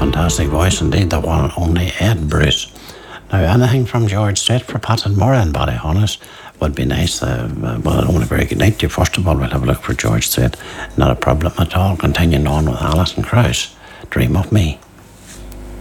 fantastic voice indeed, the one and only Ed Bruce. Now, anything from George Strait for Pat and Moore and Ballyhonus would be nice. Well, I don't want a very good night to you. First of all, we'll have a look for George Strait. Not a problem at all. Continuing on with Alison Krauss, Dream of Me.